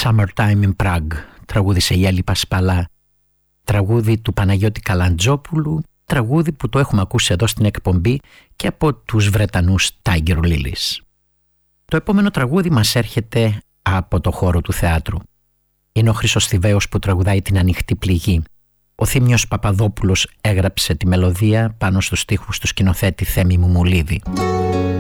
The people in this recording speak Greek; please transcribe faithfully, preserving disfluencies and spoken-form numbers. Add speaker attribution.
Speaker 1: Summertime in Prague, τραγούδισε η Έλλη Πασπαλά, τραγούδι του Παναγιώτη Καλαντζόπουλου, τραγούδι που το έχουμε ακούσει εδώ στην εκπομπή και από τους Βρετανούς Tiger Lilies. Το επόμενο τραγούδι μας έρχεται από το χώρο του θεάτρου. Είναι ο Χρήστος Θηβαίος που τραγουδάει την Ανοιχτή Πληγή. Ο Θήμιος Παπαδόπουλος έγραψε τη μελωδία πάνω στους στίχους του σκηνοθέτη Θέμη Μουμουλίδη.